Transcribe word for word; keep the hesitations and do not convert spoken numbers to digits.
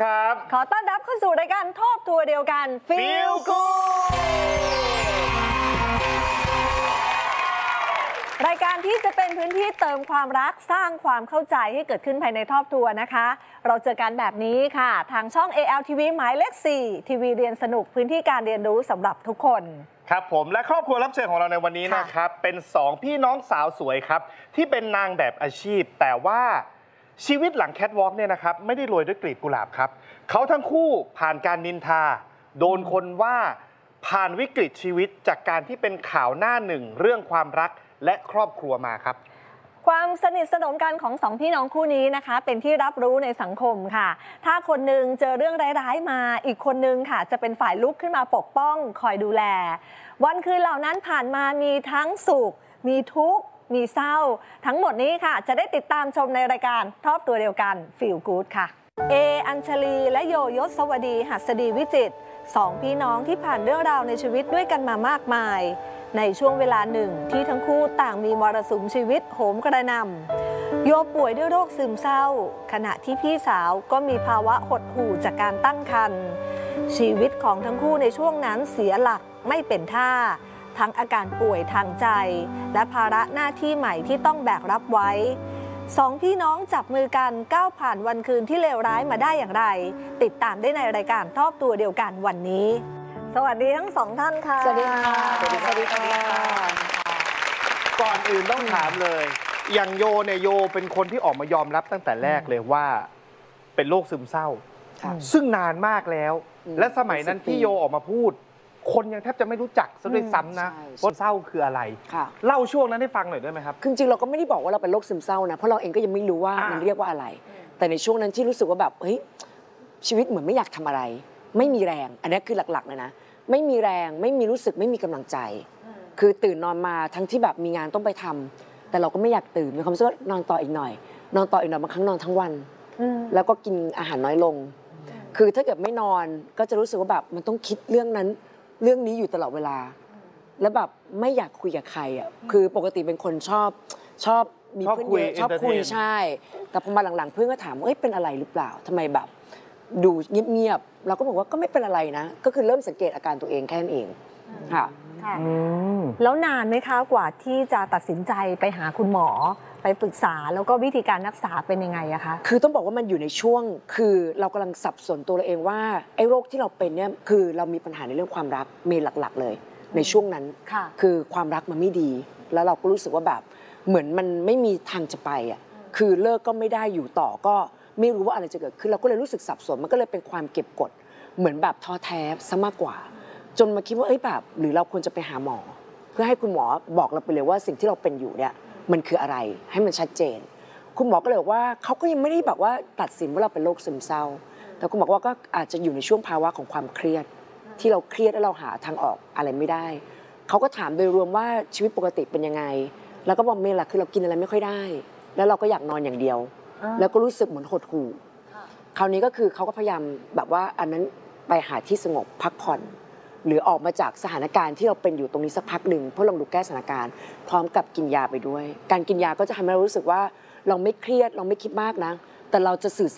ครับขอต้อนรับเข้าสู่รายการทบทัวร์เดียวกัน Feel Good รายการที่จะเป็นพื้นที่เติมความรักสร้างความเข้าใจให้เกิดขึ้นภายในทบทัวร์นะคะเราเจอกันแบบนี้ค่ะทางช่อง เอ แอล ที วี หมายเลข สี่ ทีวีเรียนสนุกพื้นที่การเรียนรู้สำหรับทุกคนครับผมและครอบครัวรับเชิญของเราในวันนี้นะครับเป็นสองพี่น้องสาวสวยครับที่เป็นนางแบบอาชีพแต่ว่าชีวิตหลังแคทวอล์กเนี่ยนะครับไม่ได้โรยด้วยกลีบกุหลาบครับเขาทั้งคู่ผ่านการนินทาโดนคนว่าผ่านวิกฤตชีวิตจากการที่เป็นข่าวหน้าหนึ่งเรื่องความรักและครอบครัวมาครับความสนิทสนมกันของสองพี่น้องคู่นี้นะคะเป็นที่รับรู้ในสังคมค่ะถ้าคนหนึ่งเจอเรื่องร้ายๆมาอีกคนนึงค่ะจะเป็นฝ่ายลุกขึ้นมาปกป้องคอยดูแลวันคืนเหล่านั้นผ่านมามีทั้งสุขมีทุกข์มีเศร้าทั้งหมดนี้ค่ะจะได้ติดตามชมในรายการทบตัวเดียวกัน Feel Good ค่ะเออัญชลีและโยยศสวดีหัสดีวิจิตรสองพี่น้องที่ผ่านเรื่องราวในชีวิตด้วยกันมามากมายในช่วงเวลาหนึ่งที่ทั้งคู่ต่างมีมรสุมชีวิตโหมกระหน่ำโยป่วยด้วยโรคซึมเศร้าขณะที่พี่สาวก็มีภาวะหดหู่จากการตั้งครรภ์ชีวิตของทั้งคู่ในช่วงนั้นเสียหลักไม่เป็นท่าทั้งอาการป่วยทางใจและภาระหน้าที่ใหม่ที่ต้องแบกรับไว้สองพี่น้องจับมือกันก้าวผ่านวันคืนที่เลวร้ายมาได้อย่างไรติดตามได้ในรายการทบตัวเดียวกันวันนี้สวัสดีทั้งสองท่านค่ะสวัสดีค่ะสวัสดีค่ะก่อนอื่นต้องถามเลยอย่างโยเนี่ยโยเป็นคนที่ออกมายอมรับตั้งแต่แรกเลยว่าเป็นโรคซึมเศร้าซึ่งนานมากแล้วและสมัยนั้นที่โยออกมาพูดคนยังแทบจะไม่รู้จักซะด้วยซ้ำนะว่าเศร้าคืออะไรเล่าช่วงนั้นให้ฟังหน่อยได้ไหมครับคือจริงเราก็ไม่ได้บอกว่าเราเป็นโรคซึมเศร้านะเพราะเราเองก็ยังไม่รู้ว่ามันเรียกว่าอะไรแต่ในช่วงนั้นที่รู้สึกว่าแบบเฮ้ยชีวิตเหมือนไม่อยากทำอะไรไม่มีแรงอันนี้คือหลักๆเลยนะไม่มีแรงไม่มีรู้สึกไม่มีกำลังใจคือตื่นนอนมาทั้งที่แบบมีงานต้องไปทำแต่เราก็ไม่อยากตื่นมีความรู้สึกว่านอนต่ออีกหน่อยนอนต่ออีกหน่อยบางครั้งนอนทั้งวันแล้วก็กินอาหารน้อยลงคือถ้าเกิดไม่นอนก็จะรู้สึกว่าแบบมันต้องคิดเรื่องนั้นเรื่องนี้อยู่ตลอดเวลาแล้วแบบไม่อยากคุยกับใครอ่ะคือปกติเป็นคนชอบชอบมีเพื่อนเยอะชอบคุยใช่แต่พอมาหลังๆเพื่อนก็ถามว่าเอ้ยเป็นอะไรหรือเปล่าทำไมแบบดูเงียบๆเราก็บอกว่าก็ไม่เป็นอะไรนะก็คือเริ่มสังเกตอาการตัวเองแค่นั้นเองค่ะแล้วนานไหมคะกว่าที่จะตัดสินใจไปหาคุณหมอไปปรึกษาแล้วก็วิธีการรักษาเป็นยังไงอะคะคือต้องบอกว่ามันอยู่ในช่วงคือเรากำลังสับสนตัวเราเองว่าไอ้โรคที่เราเป็นเนี่ยคือเรามีปัญหาในเรื่องความรักเมนหลักๆเลยในช่วงนั้นคือความรักมันไม่ดีแล้วเราก็รู้สึกว่าแบบเหมือนมันไม่มีทางจะไปอะคือเลิกก็ไม่ได้อยู่ต่อก็ไม่รู้ว่าอะไรจะเกิดขึ้นเราก็เลยรู้สึกสับสนมันก็เลยเป็นความเก็บกดเหมือนแบบท้อแท้ซะมากกว่าจนมาคิดว่าเอ้ยแบบหรือเราควรจะไปหาหมอเพื่อให้คุณหมอบอกเราไปเลยว่าสิ่งที่เราเป็นอยู่เนี่ยมันคืออะไรให้มันชัดเจนคุณหมอก็เลยบอกว่าเขาก็ยังไม่ได้แบบว่าตัดสินว่าเราเป็นโรคซึมเศร้าแต่คุณหมอว่าก็อาจจะอยู่ในช่วงภาวะของความเครียดที่เราเครียดแล้วเราหาทางออกอะไรไม่ได้เขาก็ถามโดยรวมว่าชีวิตปกติเป็นยังไงแล้วก็บอกเมย์ล่ะคือเรากินอะไรไม่ค่อยได้แล้วเราก็อยากนอนอย่างเดียวแล้วก็รู้สึกเหมือนหดหู่คราวนี้ก็คือเขาก็พยายามแบบว่าอันนั้นไปหาที่สงบพักผ่อนหรือออกมาจากสถานการณ์ที่เราเป็นอยู่ตรงนี้สักพักหนึ่งเพื่อลองดูแก้สถานการณ์พร้อมกับกินยาไปด้วยการกินยาก็จะทำให้เรารู้สึกว่าเราไม่เครียดเราไม่คิดมากนะแต่เราจะสื่อ